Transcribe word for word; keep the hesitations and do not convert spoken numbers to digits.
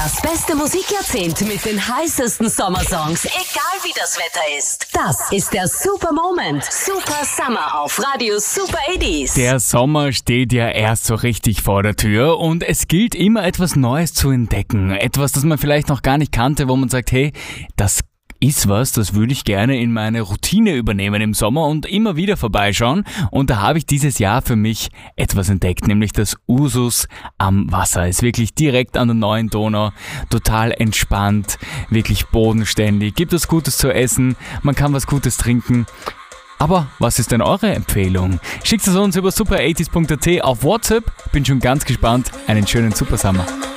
Das beste Musikjahrzehnt mit den heißesten Sommersongs, egal wie das Wetter ist. Das ist der Super Moment. Super Summer auf Radio Super achtziger. Der Sommer steht ja erst so richtig vor der Tür und es gilt immer etwas Neues zu entdecken. Etwas, das man vielleicht noch gar nicht kannte, wo man sagt, hey, das ist was, das würde ich gerne in meine Routine übernehmen im Sommer und immer wieder vorbeischauen. Und da habe ich dieses Jahr für mich etwas entdeckt, nämlich das Ursus am Wasser. Ist wirklich direkt an der neuen Donau, total entspannt, wirklich bodenständig, gibt es Gutes zu essen, man kann was Gutes trinken. Aber was ist denn eure Empfehlung? Schickt es uns über super achtzig punkt at auf WhatsApp. Bin schon ganz gespannt. Einen schönen Super Summer.